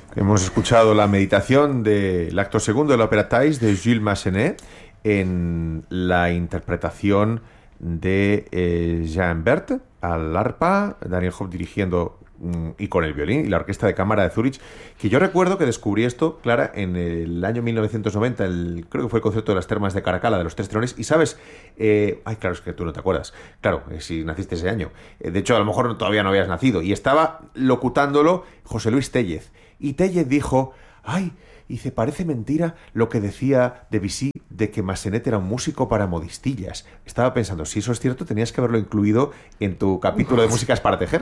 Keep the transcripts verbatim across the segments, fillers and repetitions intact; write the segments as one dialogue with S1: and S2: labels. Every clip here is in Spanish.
S1: Hemos escuchado la meditación del acto segundo de la ópera Thais de Jules Massenet en la interpretación de eh, Jean Bert al arpa, Daniel Hope dirigiendo mm, y con el violín y la Orquesta de Cámara de Zúrich, que yo recuerdo que descubrí esto, Clara, en el año mil novecientos noventa, el, creo que fue el concierto de las Termas de Caracalla de los Tres Tenores, y sabes, eh, ay claro, es que tú no te acuerdas, claro, eh, si naciste ese año, eh, de hecho a lo mejor todavía no habías nacido, y estaba locutándolo José Luis Tellez, y Tellez dijo, ay, dice, parece mentira lo que decía Debussy de que Massenet era un músico para modistillas. Estaba pensando, si eso es cierto, tenías que haberlo incluido en tu capítulo de músicas para tejer.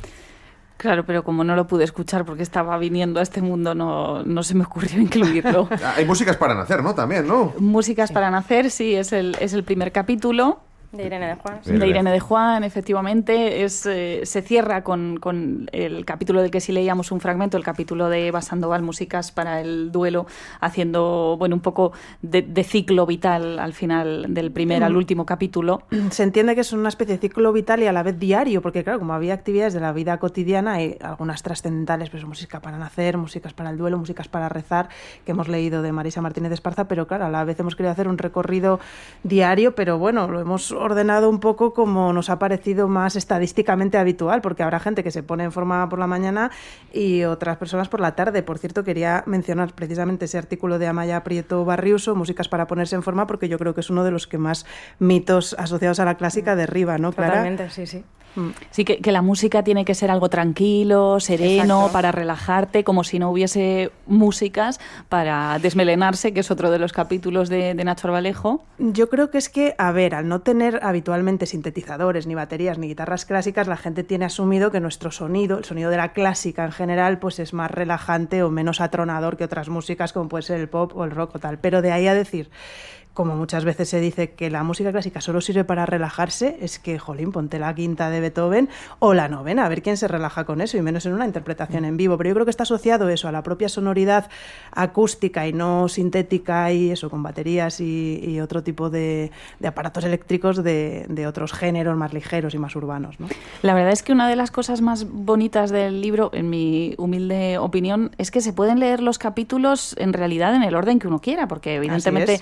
S2: Claro, pero como no lo pude escuchar porque estaba viniendo a este mundo, no, no se me ocurrió incluirlo.
S1: Hay músicas para nacer, ¿no? También, ¿no?
S2: Músicas
S3: Sí.
S2: para nacer, sí, es el, es el primer capítulo.
S3: De Irene de Juan.
S1: Sí.
S2: De Irene de Juan, efectivamente. Es, eh, se cierra con, con el capítulo del que sí leíamos un fragmento, el capítulo de Eva Sandoval, Músicas para el duelo, haciendo bueno un poco de, de ciclo vital al final del primer al último capítulo.
S4: Se entiende que es una especie de ciclo vital y a la vez diario, porque claro, como había actividades de la vida cotidiana, hay algunas trascendentales, pues música para nacer, músicas para el duelo, músicas para rezar, que hemos leído de Marisa Martínez de Esparza, pero claro, a la vez hemos querido hacer un recorrido diario, pero bueno, lo hemos ordenado un poco como nos ha parecido más estadísticamente habitual, porque habrá gente que se pone en forma por la mañana y otras personas por la tarde. Por cierto, quería mencionar precisamente ese artículo de Amaya Prieto Barriuso, Músicas para ponerse en forma, porque yo creo que es uno de los que más mitos asociados a la clásica derriba, ¿no, Clara?
S3: Totalmente, sí, sí.
S2: Sí, que, que la música tiene que ser algo tranquilo, sereno,
S3: Exacto.
S2: para relajarte, como si no hubiese músicas para desmelenarse, que es otro de los capítulos de, de Nacho Arbalejo.
S4: Yo creo que es que, a ver, al no tener habitualmente sintetizadores, ni baterías, ni guitarras clásicas, la gente tiene asumido que nuestro sonido, el sonido de la clásica en general, pues es más relajante o menos atronador que otras músicas, como puede ser el pop o el rock o tal. Pero de ahí a decir, como muchas veces se dice que la música clásica solo sirve para relajarse, es que, jolín, ponte la quinta de Beethoven o la novena, a ver quién se relaja con eso, y menos en una interpretación en vivo. Pero yo creo que está asociado eso a la propia sonoridad acústica y no sintética, y eso, con baterías y, y otro tipo de, de aparatos eléctricos de, de otros géneros más ligeros y más urbanos, ¿no?
S2: La verdad es que una de las cosas más bonitas del libro, en mi humilde opinión, es que se pueden leer los capítulos en realidad en el orden que uno quiera, porque evidentemente,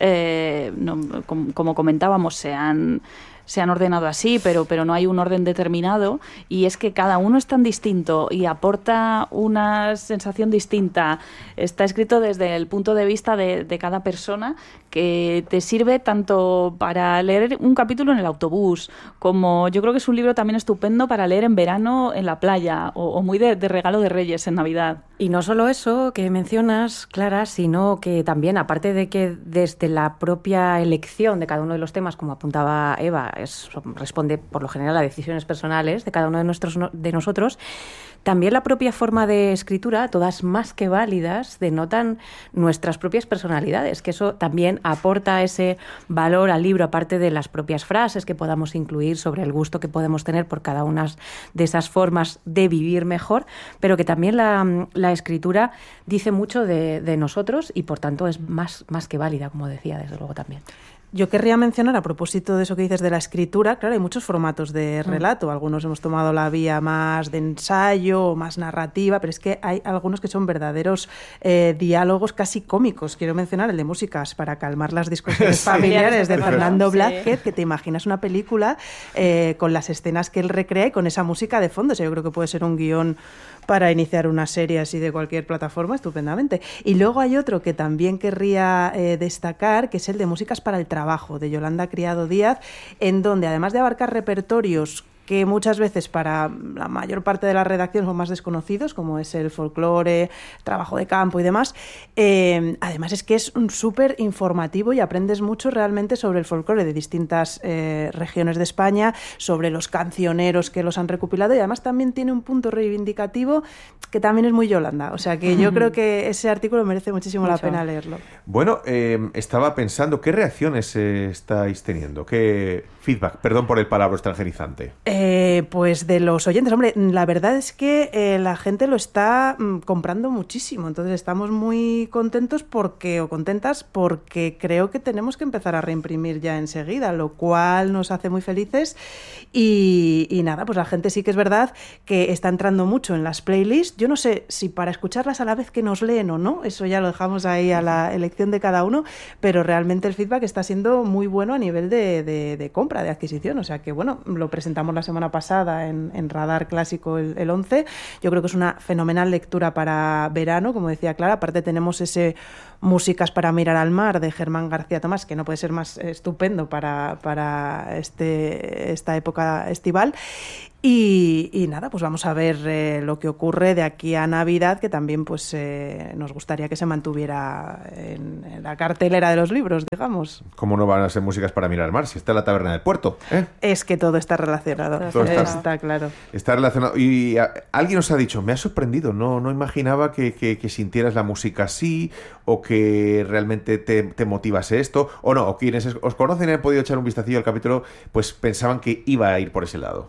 S2: eh, no, como, como comentábamos, se han... se han ordenado así, pero, pero no hay un orden determinado, y es que cada uno es tan distinto y aporta una sensación distinta. Está escrito desde el punto de vista de, de cada persona, que te sirve tanto para leer un capítulo en el autobús, como yo creo que es un libro también estupendo para leer en verano en la playa, o, o muy de, de regalo de Reyes en Navidad.
S5: Y no solo eso que mencionas, Clara, sino que también, aparte de que desde la propia elección de cada uno de los temas, como apuntaba Eva, es, responde por lo general a decisiones personales de cada uno de, nuestros, de nosotros, también la propia forma de escritura, todas más que válidas, denotan nuestras propias personalidades, que eso también aporta ese valor al libro, aparte de las propias frases que podamos incluir sobre el gusto que podemos tener por cada una de esas formas de vivir mejor, pero que también la, la escritura dice mucho de, de nosotros y, por tanto, es más, más que válida, como decía, desde luego también.
S4: Yo querría mencionar, a propósito de eso que dices de la escritura, claro, hay muchos formatos de relato. Algunos hemos tomado la vía más de ensayo o más narrativa, pero es que hay algunos que son verdaderos eh, diálogos casi cómicos. Quiero mencionar el de Músicas para calmar las discusiones
S1: Sí.
S4: familiares de
S3: Sí.
S4: Fernando
S3: Sí.
S4: Blázquez, que te imaginas una película eh, con las escenas que él recrea y con esa música de fondo. O sea, yo creo que puede ser un guión para iniciar una serie así de cualquier plataforma estupendamente. Y luego hay otro que también querría eh, destacar, que es el de Músicas para el trabajo, de Yolanda Criado Díaz, en donde, además de abarcar repertorios que muchas veces para la mayor parte de la redacción son más desconocidos, como es el folclore, trabajo de campo y demás. Eh, además es que es un súper informativo y aprendes mucho realmente sobre el folclore de distintas eh, regiones de España, sobre los cancioneros que los han recopilado, y además también tiene un punto reivindicativo que también es muy Yolanda. O sea que yo creo que ese artículo merece muchísimo
S5: Mucho.
S4: la pena leerlo.
S1: Bueno, eh, estaba pensando, ¿qué reacciones eh, estáis teniendo? ¿Qué feedback? Perdón por el palabra extranjerizante.
S4: Eh, pues de los oyentes, hombre, la verdad es que eh, la gente lo está mm, comprando muchísimo, entonces estamos muy contentos porque, o contentas porque creo que tenemos que empezar a reimprimir ya enseguida, lo cual nos hace muy felices y, y nada, pues la gente sí que es verdad que está entrando mucho en las playlists. Yo no sé si para escucharlas a la vez que nos leen o no, eso ya lo dejamos ahí a la elección de cada uno, pero realmente el feedback está siendo muy bueno a nivel de, de, de compra, de adquisición, o sea que bueno, lo presentamos la semana pasada en, en Radar Clásico el, el once. Yo creo que es una fenomenal lectura para verano, como decía Clara. Aparte tenemos ese Músicas para mirar al mar de Germán García Tomás, que no puede ser más estupendo para, para este, esta época estival. Y, y nada, pues vamos a ver eh, lo que ocurre de aquí a Navidad, que también pues eh, nos gustaría que se mantuviera en, en la cartelera de los libros, digamos.
S1: ¿Cómo no van a ser Músicas para mirar al mar si está en la taberna del puerto? ¿eh?
S4: Es que todo está relacionado,
S1: todo está,
S4: está claro.
S1: Está relacionado. Y a, alguien nos ha dicho, me ha sorprendido, no, no imaginaba que, que, que sintieras la música así, o que realmente te, te motivase esto, o no, o quienes os conocen y han podido echar un vistacillo al capítulo, pues pensaban que iba a ir por ese lado.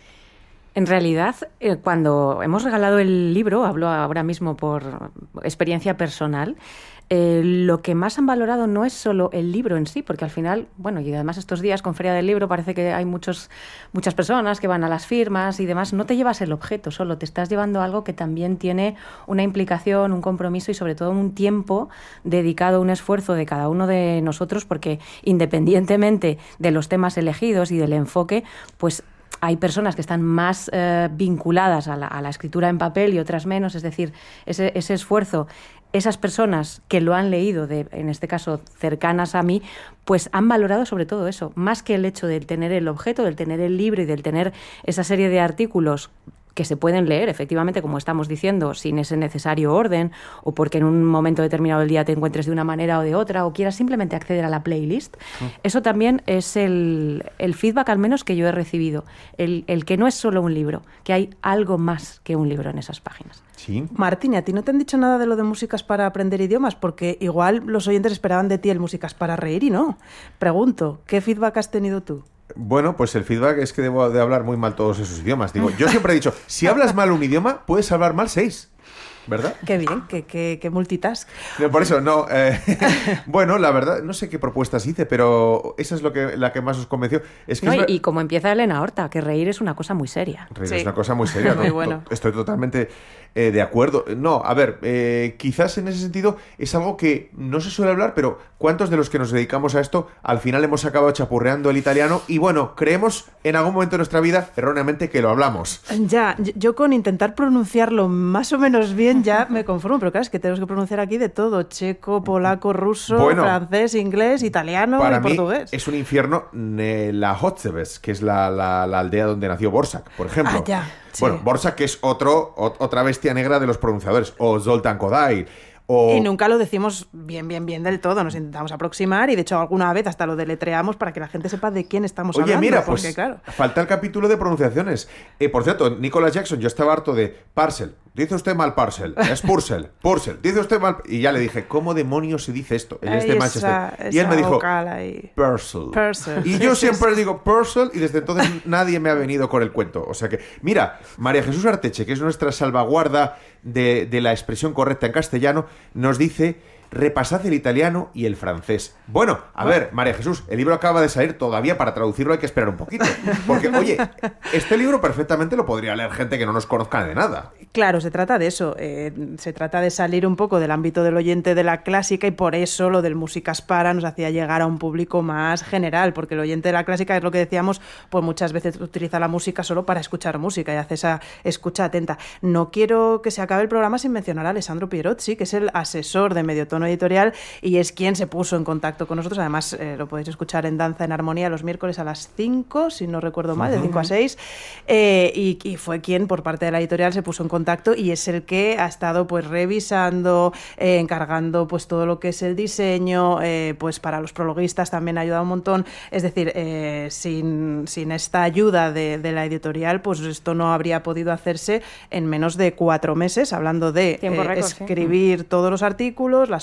S5: En realidad, eh, cuando hemos regalado el libro, hablo ahora mismo por experiencia personal, eh, lo que más han valorado no es solo el libro en sí, porque al final, bueno, y además estos días con Feria del Libro parece que hay muchos, muchas personas que van a las firmas y demás, no te llevas el objeto solo, te estás llevando algo que también tiene una implicación, un compromiso y sobre todo un tiempo dedicado, un esfuerzo de cada uno de nosotros, porque independientemente de los temas elegidos y del enfoque, pues hay personas que están más eh, vinculadas a la, a la escritura en papel y otras menos, es decir, ese, ese esfuerzo, esas personas que lo han leído, de, en este caso cercanas a mí, pues han valorado sobre todo eso, más que el hecho de tener el objeto, del tener el libro y del tener esa serie de artículos que se pueden leer, efectivamente, como estamos diciendo, sin ese necesario orden, o porque en un momento determinado del día te encuentres de una manera o de otra, o quieras simplemente acceder a la playlist. Mm. Eso también es el, el feedback, al menos, que yo he recibido. El, el que no es solo un libro, que hay algo más que un libro en esas páginas.
S1: Sí.
S4: Martín, ¿a ti no te han dicho nada de lo de músicas para aprender idiomas? Porque igual los oyentes esperaban de ti el músicas para reír y no. Pregunto, ¿qué feedback has tenido tú?
S1: Bueno, pues el feedback es que debo de hablar muy mal todos esos idiomas. Digo, yo siempre he dicho, si hablas mal un idioma, puedes hablar mal seis, ¿verdad?
S4: Qué bien, qué, qué, qué multitask.
S1: Por eso, no. Eh, bueno, la verdad, no sé qué propuestas hice, pero esa es lo que, la que más os convenció. Es que
S5: no,
S1: es
S5: y, y como empieza Elena Horta, que reír es una cosa muy seria.
S1: Reír
S4: sí.
S1: es una cosa muy seria.
S4: Muy
S1: ¿no?
S4: bueno.
S1: Estoy totalmente eh, de acuerdo. No, a ver, eh, quizás en ese sentido es algo que no se suele hablar, pero ¿cuántos de los que nos dedicamos a esto al final hemos acabado chapurreando el italiano? Y bueno, creemos en algún momento de nuestra vida, erróneamente, que lo hablamos.
S4: Ya, yo con intentar pronunciarlo más o menos bien ya me conformo, pero claro, es que tenemos que pronunciar aquí de todo: checo, polaco, ruso, bueno, francés, inglés, italiano
S1: para
S4: y
S1: mí
S4: portugués.
S1: Es un infierno la Hotzebes, que es la, la, la aldea donde nació Borsak, por ejemplo.
S4: Ah, ya. Sí.
S1: Bueno, Borsak, que es otro, otra bestia negra de los pronunciadores, o Zoltán Kodály. O...
S4: Y nunca lo decimos bien, bien, bien del todo. Nos intentamos aproximar y, de hecho, alguna vez hasta lo deletreamos para que la gente sepa de quién estamos
S1: Oye,
S4: hablando.
S1: Oye, mira,
S4: porque,
S1: pues
S4: claro,
S1: falta el capítulo de pronunciaciones. Eh, por cierto, Nicholas Jackson, yo estaba harto de parcel. Dice usted mal parcel. Es Purcell. Purcell. Dice usted mal... Y ya le dije, ¿cómo demonios se dice esto? Él es de Manchester. Y él me dijo, Purcell.
S4: Purcell.
S1: Y yo siempre digo Purcell y desde entonces nadie me ha venido con el cuento. O sea que, mira, María Jesús Arteche, que es nuestra salvaguarda de, de la expresión correcta en castellano, nos dice: repasad el italiano y el francés. Bueno, a ver, María Jesús, el libro acaba de salir, todavía para traducirlo hay que esperar un poquito. Porque, oye, este libro perfectamente lo podría leer gente que no nos conozca de nada.
S4: Claro, se trata de eso. Eh, se trata de salir un poco del ámbito del oyente de la clásica, y por eso lo del Músicas para nos hacía llegar a un público más general, porque el oyente de la clásica, es lo que decíamos, pues muchas veces utiliza la música solo para escuchar música y hace esa escucha atenta. No quiero que se acabe el programa sin mencionar a Alessandro Pierozzi, que es el asesor de Mediotono Editorial y es quien se puso en contacto con nosotros. Además, eh, lo podéis escuchar en Danza en Armonía los miércoles a las cinco, si no recuerdo mal, uh-huh. de cinco a seis, eh, y, y fue quien por parte de la editorial se puso en contacto y es el que ha estado pues revisando, eh, encargando pues todo lo que es el diseño, eh, pues para los prologuistas también ha ayudado un montón. Es decir, eh, sin, sin esta ayuda de, de la editorial, pues esto no habría podido hacerse en menos de cuatro meses, hablando de eh,
S5: récord,
S4: escribir sí. todos los artículos, las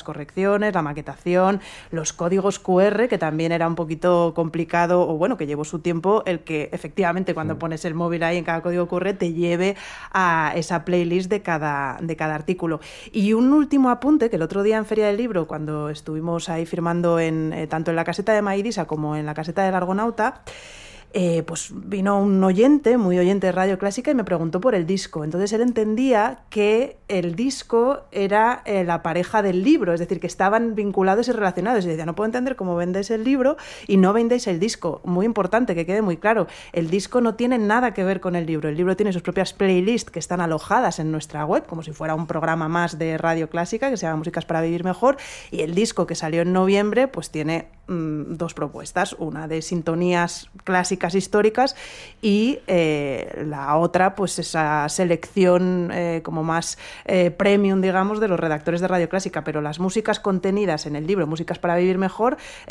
S4: correcciones, la maquetación, los códigos cu erre, que también era un poquito complicado, o bueno, que llevó su tiempo el que efectivamente cuando sí. pones el móvil ahí en cada código cu erre te lleve a esa playlist de cada, de cada artículo. Y un último apunte, que el otro día en Feria del Libro, cuando estuvimos ahí firmando en, eh, tanto en la caseta de Maidisa como en la caseta del Argonauta, Eh, pues vino un oyente, muy oyente de Radio Clásica, y me preguntó por el disco. Entonces él entendía que el disco era eh, la pareja del libro, es decir, que estaban vinculados y relacionados. Y decía, no puedo entender cómo vendéis el libro y no vendéis el disco. Muy importante, que quede muy claro, el disco no tiene nada que ver con el libro. El libro tiene sus propias playlists que están alojadas en nuestra web, como si fuera un programa más de Radio Clásica que se llama Músicas para Vivir Mejor, y el disco que salió en noviembre pues tiene mmm, dos propuestas, una de sintonías clásicas históricas y eh, la otra pues esa selección eh, como más eh, premium, digamos, de los redactores de Radio Clásica, pero las músicas contenidas en el libro Músicas para Vivir Mejor